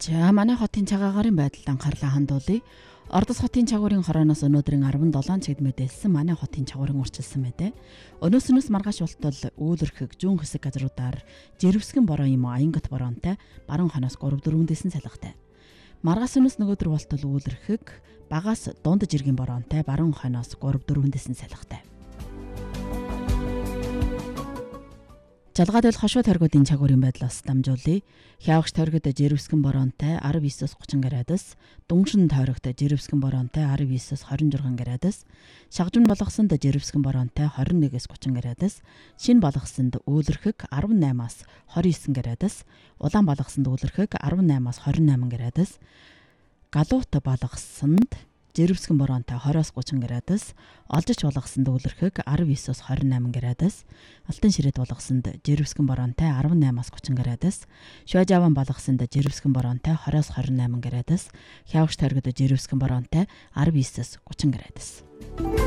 За манай хотын цагаагаарын байдалд анхаарлаа хандуулъя. Ордос хотын чагуурын хорооноос өнөөдрийн 17 цагт мэдээлсэн манай хотын чагуурын урчилсан мэдээ. Өнөөснөөс маргааш болтол үүлэрхэг зүүн хэсэг газруудаар жирвсгэн бороо юм аянгат бороонтой баруун ханаас 3-4 дэсэн салхитай. Маргааш өнөөс нөгөөдөр болтол үүлэрхэг багаас дунд жиргэн бороонтой баруун ханаас 3-4 дэсэн салхитай. Жалгаад бол хошуу тойргуудын чагуурын байдлаас дамжуулъя. Хявагч тойргод жирвсгэн бороонтой 19-30 градус, дунгшин тойрогт жирвсгэн бороонтой 19-26 градус, шагжин болгосонд жирвсгэн бороонтой 21-30 градус, шин болгосонд үүлэрхэг 18-аас 29 градус, улаан болгосонд үүлэрхэг 18-аас 28 градус, галуут болгосонд жирвсгэн бороонтой 20-30 градус, олжич болгосонд үүлэрхэг 19-28 градус, алтан ширээд болгосонд жирвсгэн бороонтой 18-30 градус, шуажаван болгосонд жирвсгэн бороонтой 20-28 градус, хявагч тойргод жирвсгэн бороонтой 19-30 градус.